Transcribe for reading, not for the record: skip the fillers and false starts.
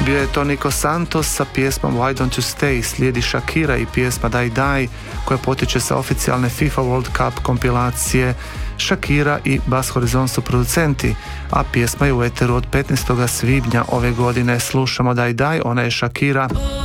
Bio je to Nico Santos sa pjesmom Why Don't You Stay, slijedi Shakira i pjesma Die Die koja potiče sa oficijalne FIFA World Cup kompilacije. Shakira i Bass Horizon su producenti, a pjesma je u eteru od 15. svibnja ove godine. Slušamo Die Die, ona je Shakira.